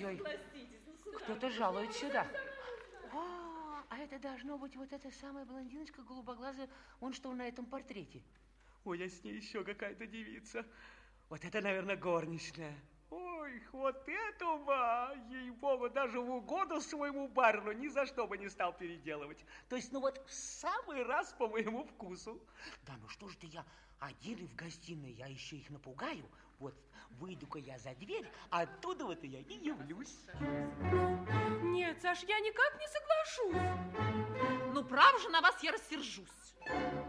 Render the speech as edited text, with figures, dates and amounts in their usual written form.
Ой-ой-ой. Кто-то жалует сюда. А это должно быть вот эта самая блондиночка голубоглазая, он что на этом портрете. Ой, а с ней еще какая-то девица. Вот это, наверное, горничная. Ой, вот этого, ей-богу, даже в угоду своему барину ни за что бы не стал переделывать. То есть, ну вот в самый раз по моему вкусу. Да, ну что ж ты, я один и в гостиной, я еще их напугаю. Вот выйду-ка я за дверь, а оттуда вот я и явлюсь. Нет, Саш, я никак не соглашусь. Ну, право же, на вас я рассержусь.